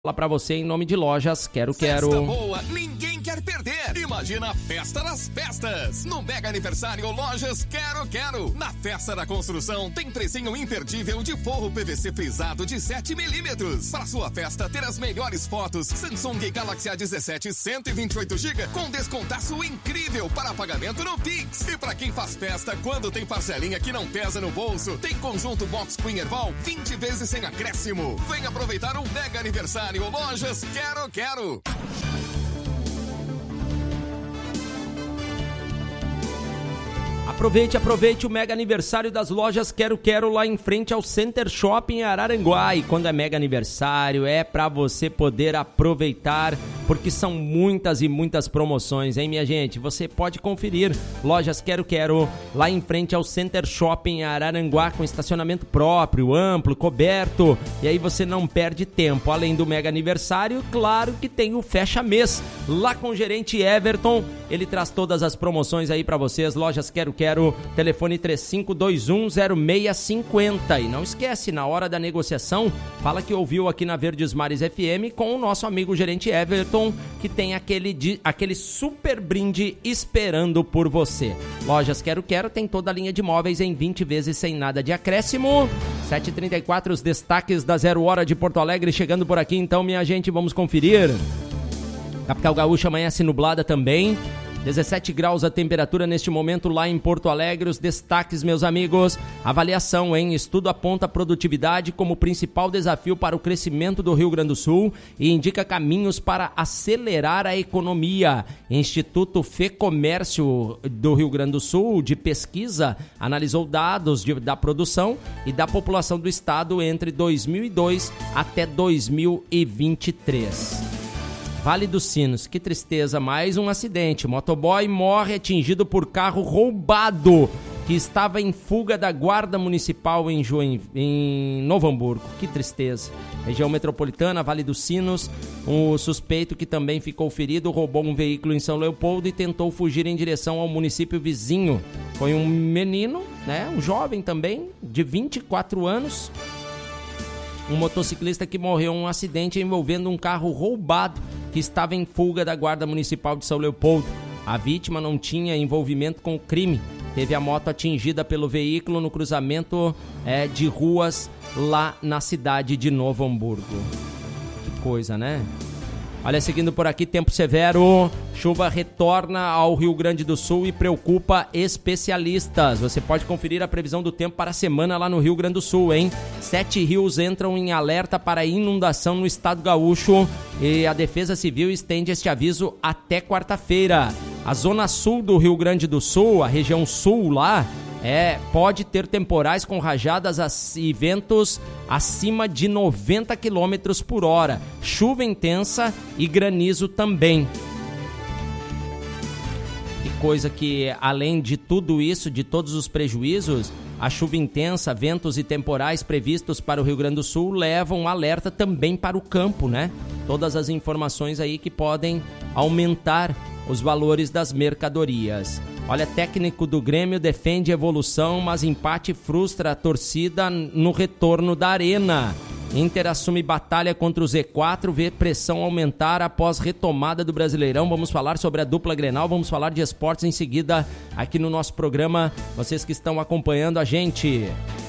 Fala pra você em nome de Lojas Quero. Festa boa, ninguém quer perder. Imagina a festa das festas. No mega aniversário Lojas Quero. Na festa da construção tem precinho imperdível de forro PVC frisado de 7 milímetros. Para sua festa ter as melhores fotos, Samsung Galaxy A17 128 GB com descontaço incrível para pagamento no Pix. E para quem faz festa, quando tem parcelinha que não pesa no bolso, tem conjunto Box Queen Erval 20 vezes sem acréscimo. Vem aproveitar um mega aniversário Lojas Quero. Aproveite o mega aniversário das Lojas Quero lá em frente ao Center Shopping em Araranguá. E quando é mega aniversário é para você poder aproveitar, porque são muitas e muitas promoções, hein, minha gente? Você pode conferir Lojas Quero lá em frente ao Center Shopping em Araranguá, com estacionamento próprio, amplo, coberto. E aí você não perde tempo. Além do mega aniversário, claro que tem o fecha mês lá com o gerente Everton. Ele traz todas as promoções aí para vocês. Lojas Quero, telefone 35210650. E não esquece, na hora da negociação, fala que ouviu aqui na Verdes Mares FM com o nosso amigo gerente Everton, que tem aquele super brinde esperando por você. Lojas Quero tem toda a linha de móveis em 20 vezes sem nada de acréscimo. 7h34, os destaques da 0 hora de Porto Alegre chegando por aqui. Então, minha gente, vamos conferir. Capital Gaúcha amanhece nublada também. 17 graus a temperatura neste momento lá em Porto Alegre. Os destaques, meus amigos: avaliação, hein? Estudo aponta a produtividade como principal desafio para o crescimento do Rio Grande do Sul e indica caminhos para acelerar a economia. Instituto FEComércio do Rio Grande do Sul, de pesquisa, analisou dados da produção e da população do estado entre 2002 até 2023. Vale dos Sinos, que tristeza, mais um acidente. Motoboy morre atingido por carro roubado que estava em fuga da Guarda Municipal em Novo Hamburgo. Que tristeza. Região metropolitana, Vale dos Sinos, o suspeito, que também ficou ferido, roubou um veículo em São Leopoldo e tentou fugir em direção ao município vizinho. Foi um menino, né, um jovem também, de 24 anos, um motociclista que morreu em um acidente envolvendo um carro roubado que estava em fuga da Guarda Municipal de São Leopoldo. A vítima não tinha envolvimento com o crime. Teve a moto atingida pelo veículo no cruzamento de ruas lá na cidade de Novo Hamburgo. Que coisa, né? Olha, seguindo por aqui, tempo severo. Chuva retorna ao Rio Grande do Sul e preocupa especialistas. Você pode conferir a previsão do tempo para a semana lá no Rio Grande do Sul, hein? 7 rios entram em alerta para inundação no estado gaúcho e a Defesa Civil estende este aviso até quarta-feira. A zona sul do Rio Grande do Sul, a região sul lá, pode ter temporais com rajadas e ventos acima de 90 km por hora. Chuva intensa e granizo também. Que coisa que, além de tudo isso, de todos os prejuízos, a chuva intensa, ventos e temporais previstos para o Rio Grande do Sul levam um alerta também para o campo, né? Todas as informações aí que podem aumentar os valores das mercadorias. Olha, técnico do Grêmio defende evolução, mas empate frustra a torcida no retorno da Arena. Inter assume batalha contra o Z4, vê pressão aumentar após retomada do Brasileirão. Vamos falar sobre a dupla Grenal, vamos falar de esportes em seguida aqui no nosso programa. Vocês que estão acompanhando a gente.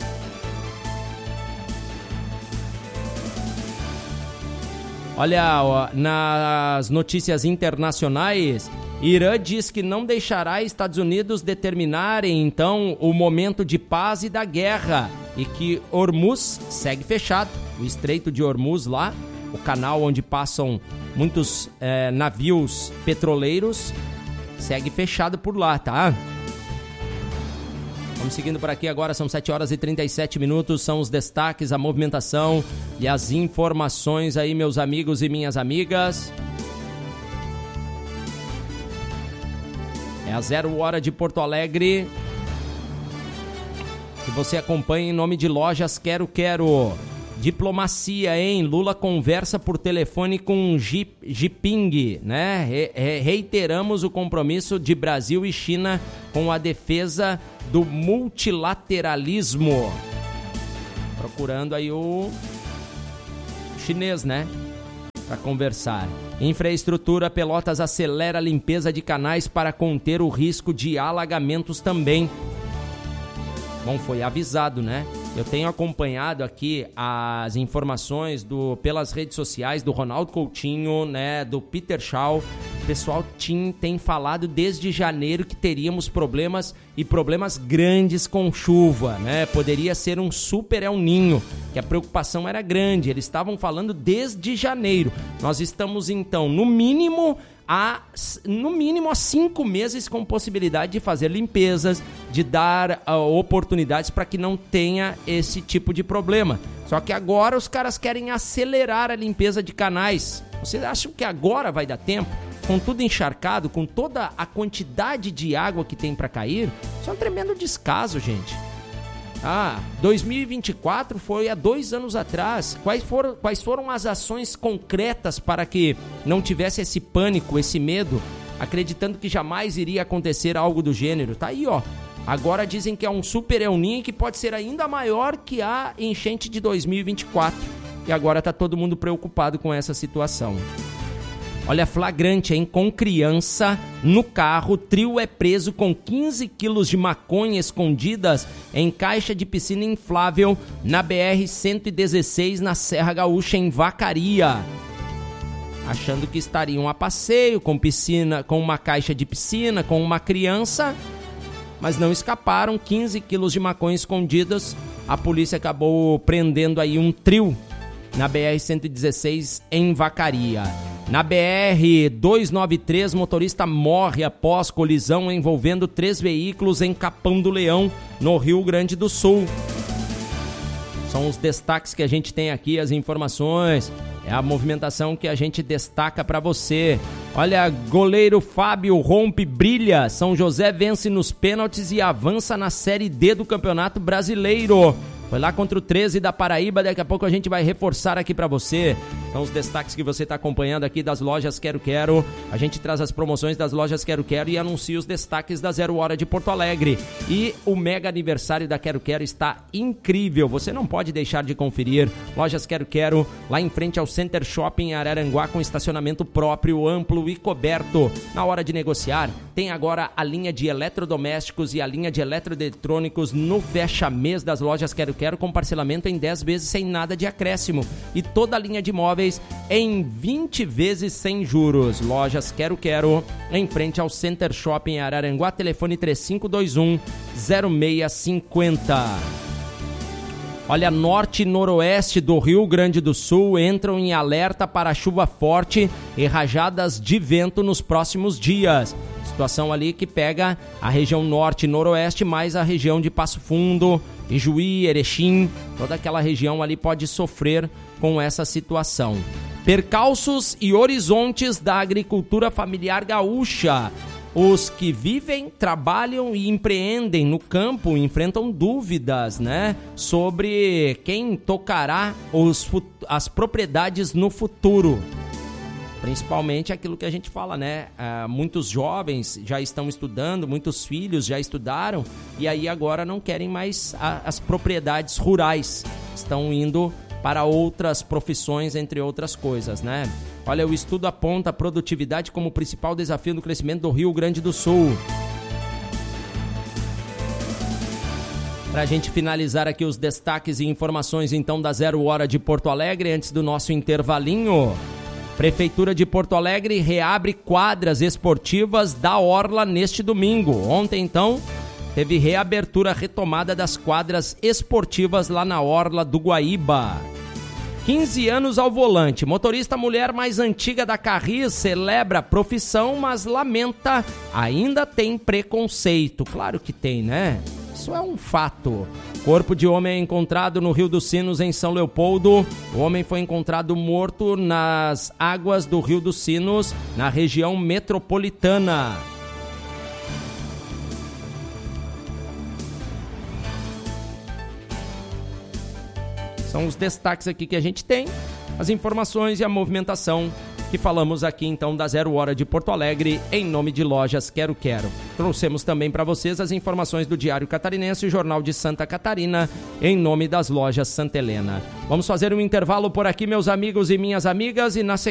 Olha, nas notícias internacionais, Irã diz que não deixará Estados Unidos determinarem, então, o momento de paz e da guerra e que Hormuz segue fechado. O Estreito de Hormuz lá, o canal onde passam muitos navios petroleiros, segue fechado por lá, tá? Vamos seguindo por aqui agora, são 7 horas e 37 minutos, são os destaques, a movimentação e as informações aí, meus amigos e minhas amigas. É a 0 hora de Porto Alegre, que você acompanha em nome de Lojas Quero. Diplomacia, hein? Lula conversa por telefone com Jinping, né? Reiteramos o compromisso de Brasil e China com a defesa do multilateralismo. Procurando aí o chinês, né? para conversar. Infraestrutura, Pelotas acelera a limpeza de canais para conter o risco de alagamentos também. Bom, foi avisado, né? Eu tenho acompanhado aqui as informações pelas redes sociais do Ronaldo Coutinho, né, do Peter Shaw. O pessoal tem falado desde janeiro que teríamos problemas e problemas grandes com chuva, né? Poderia ser um super El Niño, que a preocupação era grande. Eles estavam falando desde janeiro. Nós estamos, então, no mínimo há 5 meses com possibilidade de fazer limpezas, de dar oportunidades para que não tenha esse tipo de problema. Só que agora os caras querem acelerar a limpeza de canais. Vocês acham que agora vai dar tempo? Com tudo encharcado, com toda a quantidade de água que tem para cair? Isso é um tremendo descaso, gente. 2024 foi há 2 anos atrás. Quais foram as ações concretas para que não tivesse esse pânico, esse medo, acreditando que jamais iria acontecer algo do gênero? Tá aí, ó. Agora dizem que é um super El Niño que pode ser ainda maior que a enchente de 2024. E agora tá todo mundo preocupado com essa situação. Olha, flagrante, hein? Com criança no carro, trio é preso com 15 quilos de maconha escondidas em caixa de piscina inflável na BR-116, na Serra Gaúcha, em Vacaria. Achando que estariam a passeio, com piscina, com uma caixa de piscina, com uma criança, mas não escaparam. 15 quilos de maconha escondidas. A polícia acabou prendendo aí um trio na BR-116, em Vacaria. Na BR-293, motorista morre após colisão envolvendo 3 veículos em Capão do Leão, no Rio Grande do Sul. São os destaques que a gente tem aqui, as informações, é a movimentação que a gente destaca para você. Olha, goleiro Fábio rompe brilha, São José vence nos pênaltis e avança na Série D do Campeonato Brasileiro. Foi lá contra o 13 da Paraíba, daqui a pouco a gente vai reforçar aqui pra você. São os destaques que você tá acompanhando aqui das lojas Quero Quero. A gente traz as promoções das lojas Quero Quero e anuncia os destaques da 0 Hora de Porto Alegre. E o mega aniversário da Quero Quero está incrível, você não pode deixar de conferir. Lojas Quero Quero, lá em frente ao Center Shopping em Araranguá, com estacionamento próprio, amplo e coberto. Na hora de negociar, tem agora a linha de eletrodomésticos e a linha de eletroeletrônicos no fecha-mês das lojas Quero Quero, com parcelamento em 10 vezes sem nada de acréscimo. E toda a linha de móveis em 20 vezes sem juros. Lojas Quero Quero, em frente ao Center Shopping Araranguá, telefone 3521-0650. Olha, norte e noroeste do Rio Grande do Sul entram em alerta para chuva forte e rajadas de vento nos próximos dias. Situação ali que pega a região norte e noroeste, mais a região de Passo Fundo, Ijuí, Erechim, toda aquela região ali pode sofrer com essa situação. Percalços e horizontes da agricultura familiar gaúcha. Os que vivem, trabalham e empreendem no campo enfrentam dúvidas, né, sobre quem tocará as propriedades no futuro. Principalmente aquilo que a gente fala, né? Muitos jovens já estão estudando, muitos filhos já estudaram e aí agora não querem mais as propriedades rurais. Estão indo para outras profissões, entre outras coisas, né? Olha, o estudo aponta a produtividade como principal desafio no crescimento do Rio Grande do Sul. Para a gente finalizar aqui os destaques e informações então da 0 Hora de Porto Alegre, antes do nosso intervalinho. Prefeitura de Porto Alegre reabre quadras esportivas da Orla neste domingo. Ontem, então, teve retomada das quadras esportivas lá na Orla do Guaíba. 15 anos ao volante. Motorista mulher mais antiga da Carris celebra a profissão, mas lamenta, ainda tem preconceito. Claro que tem, né? Isso é um fato. Corpo de homem é encontrado no Rio dos Sinos, em São Leopoldo. O homem foi encontrado morto nas águas do Rio dos Sinos, na região metropolitana. São os destaques aqui que a gente tem, as informações e a movimentação que falamos aqui então da 0 Hora de Porto Alegre, em nome de Lojas Quero Quero. Trouxemos também para vocês as informações do Diário Catarinense e o Jornal de Santa Catarina, em nome das Lojas Santa Helena. Vamos fazer um intervalo por aqui, meus amigos e minhas amigas, e na sequência